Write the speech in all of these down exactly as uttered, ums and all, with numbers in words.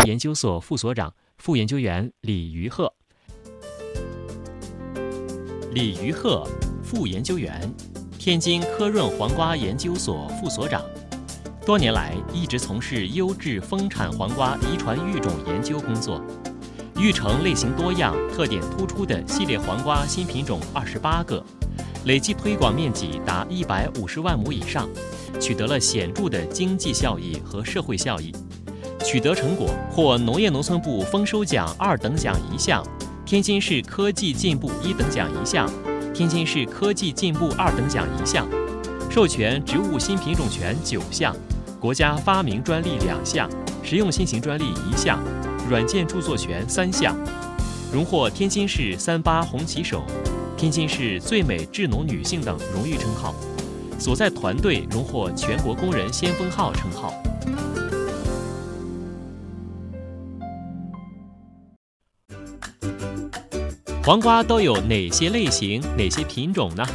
研究所副所长、副研究员李于鹤。李于鹤，副研究员，天津科润黄瓜研究所副所长，多年来一直从事优质丰产黄瓜遗传育种研究工作，育成类型多样、特点突出的系列黄瓜新品种二十八个，累计推广面积达一百五十万亩以上，取得了显著的经济效益和社会效益。取得成果获农业农村部丰收奖二等奖一项，天津市科技进步一等奖一项，天津市科技进步二等奖一项，授权植物新品种权九项，国家发明专利两项，实用新型专利一项，软件著作权三项，荣获天津市三八红旗手、天津市最美智农女性等荣誉称号，所在团队荣获全国工人先锋号称号。黄瓜都有哪些类型、哪些品种呢？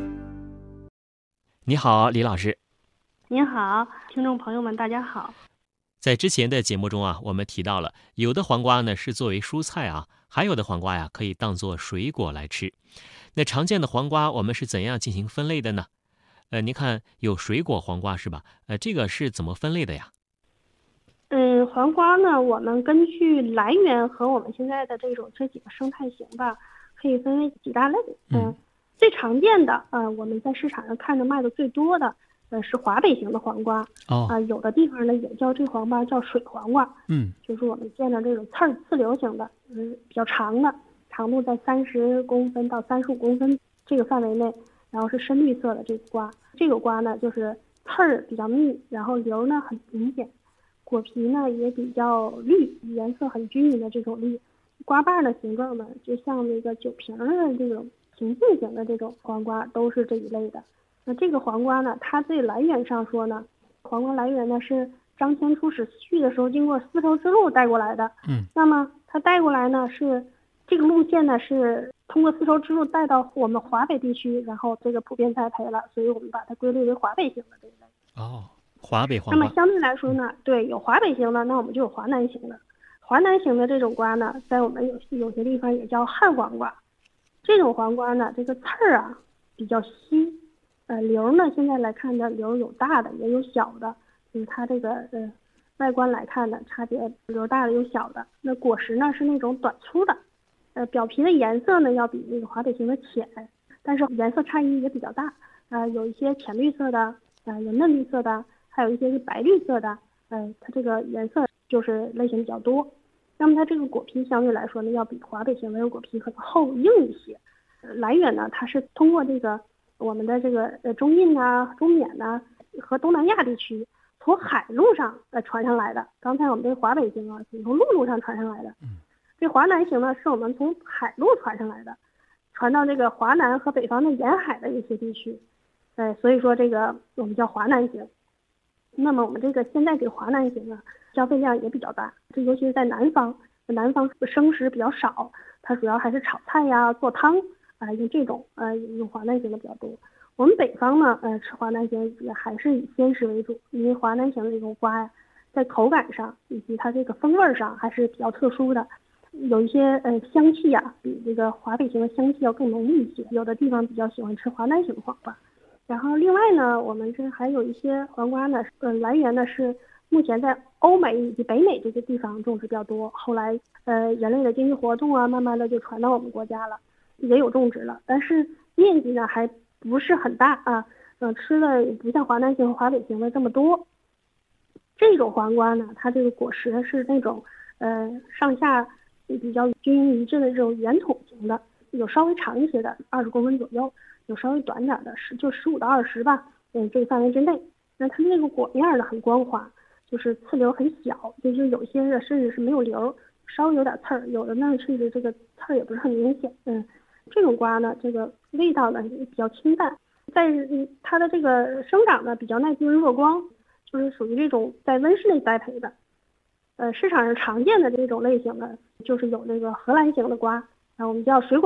你好，李老师。 您好，听众朋友们，大家好。 在之前的节目中啊，我们提到了有的黄瓜呢是作为蔬菜啊，还有的黄瓜呀可以当作水果来吃。那常见的黄瓜我们是怎样进行分类的呢？呃，您看有水果黄瓜是吧？呃，这个是怎么分类的呀？ 嗯，黄瓜呢，我们根据来源和我们现在的这种这几个生态型吧，可以分为几大类。嗯，呃、最常见的，呃，我们在市场上看着卖的最多的，呃，是华北型的黄瓜。 哦， 啊、呃，有的地方呢也叫这黄瓜叫水黄瓜。 嗯， 就是我们见到这种刺儿刺瘤型的，嗯，比较长的，长度在三十公分到三十五公分这个范围内，然后是深绿色的这个瓜。这个瓜呢，就是刺儿比较密，然后瘤呢很明显。果皮呢也比较绿，颜色很均匀的这种绿，瓜瓣的形状呢就像那个酒瓶的这种平行型的这种黄瓜都是这一类的。那这个黄瓜呢，它对来源上说呢，黄瓜来源呢是张骞出使西域的时候经过丝绸之路带过来的。 嗯， 那么它带过来呢是这个路线呢是通过丝绸之路带到我们华北地区，然后这个普遍栽培了，所以我们把它归类为华北型的这一类。 哦。华北黄瓜。 那么相对来说呢，对，有华北型的，那我们就有华南型的。华南型的这种瓜呢，在我们有有些地方也叫旱黄瓜。这种黄瓜呢，这个刺儿啊比较稀，呃，瘤呢现在来看呢，瘤有大的也有小的，就是它这个呃外观来看呢，差别瘤大的有小的。那果实呢是那种短粗的，呃，表皮的颜色呢要比那个华北型的浅，但是颜色差异也比较大，呃，有一些浅绿色的，呃，有嫩绿色的。还有一些是白绿色的，呃，它这个颜色就是类型比较多。那么它这个果皮相对来说呢，要比华北型的果皮可能厚硬一些。呃、来源呢，它是通过这个我们的这个呃中印呐、中缅呐和东南亚地区从海路上呃传上来的。刚才我们这个华北型啊，是从陆路上传上来的。这华南型呢，是我们从海路传上来的，传到这个华南和北方的沿海的一些地区。呃，所以说这个我们叫华南型。那么我们这个现在这个华南型呢，消费量也比较大，这尤其是在南方，南方生食比较少，它主要还是炒菜呀、做汤啊、呃，用这种呃用华南型的比较多。我们北方呢，呃吃华南型也还是以鲜食为主，因为华南型的这种瓜呀，在口感上以及它这个风味上还是比较特殊的，有一些呃香气呀、啊，比这个华北型的香气要更浓郁一些。有的地方比较喜欢吃华南型黄瓜。然后另外呢，我们这还有一些黄瓜呢，呃，来源呢是目前在欧美以及北美这些地方种植比较多，后来呃人类的经济活动啊，慢慢的就传到我们国家了，也有种植了，但是面积呢还不是很大啊，嗯、呃，吃的也不像华南型和华北型的这么多。这种黄瓜呢，它这个果实是那种呃上下比较均匀一致的这种圆筒型的，有稍微长一些的，二十公分左右。有稍微短点的，十就十五到二十吧，嗯，这个范围之内。那它这个果面呢很光滑，就是刺瘤很小，就是有些的甚至是没有瘤，稍微有点刺儿，有的呢甚至这个刺儿也不是很明显。嗯，这种瓜呢，这个味道呢比较清淡，在它的这个生长呢比较耐滋弱光，就是属于这种在温室内栽培的。呃，市场上常见的这种类型呢，就是有这个荷兰型的瓜，啊，我们叫水果。